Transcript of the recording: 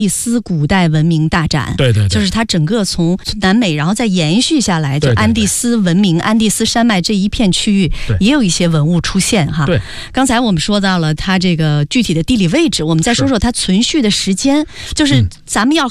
蒂斯古代文明大展， 对， 就是它整个从南美，然后再延续下来，就安第斯文明、安第斯山脉这一片区域，也有一些文物出现哈。 对， 刚才我们说到了它这个具体的地理位置，我们再说说它存续的时间，就是咱们要